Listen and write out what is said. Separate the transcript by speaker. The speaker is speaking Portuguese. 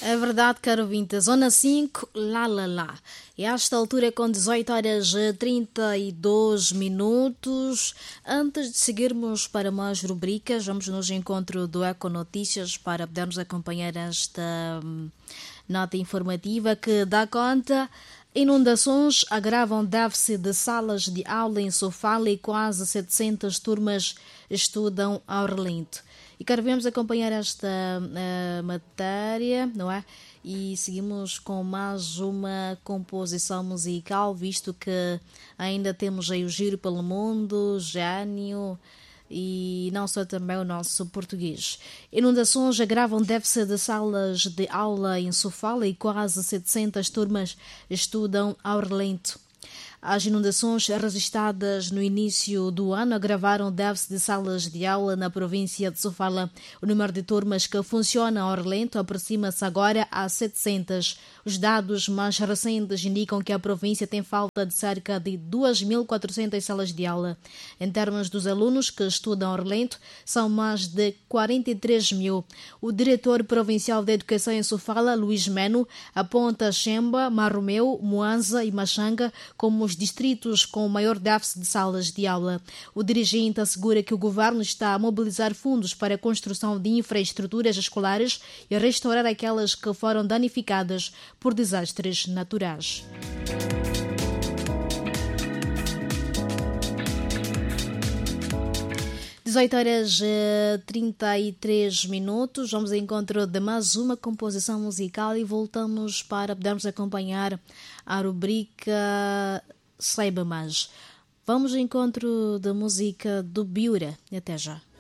Speaker 1: É verdade, caro ouvinte. Zona 5, lá, lá, lá. E a esta altura, com 18 horas e 32 minutos, antes de seguirmos para mais rubricas, vamos nos encontro do Eco Notícias para podermos acompanhar esta nota informativa que dá conta. Inundações agravam déficit de salas de aula em Sofala e quase 700 turmas estudam ao relento. E queremos acompanhar esta matéria, não é? E seguimos com mais uma composição musical, visto que ainda temos aí o Giro pelo Mundo, Gênio e não só também o nosso português. Inundações agravam déficit de salas de aula em Sofala e quase 700 turmas estudam ao relento. As inundações registradas no início do ano agravaram o déficit de salas de aula na província de Sofala. O número de turmas que funcionam ao relento aproxima-se agora a 700. Os dados mais recentes indicam que a província tem falta de cerca de 2.400 salas de aula. Em termos dos alunos que estudam ao relento, são mais de 43 mil. O diretor provincial de Educação em Sofala, Luís Meno, aponta Xemba, Marromeu, Moanza e Machanga como os distritos com o maior déficit de salas de aula. O dirigente assegura que o governo está a mobilizar fundos para a construção de infraestruturas escolares e restaurar aquelas que foram danificadas por desastres naturais. Às 18 horas e 33 minutos, vamos ao encontro de mais uma composição musical e voltamos para podermos acompanhar a rubrica Saiba Mais. Vamos ao encontro da música do Biura. Até já.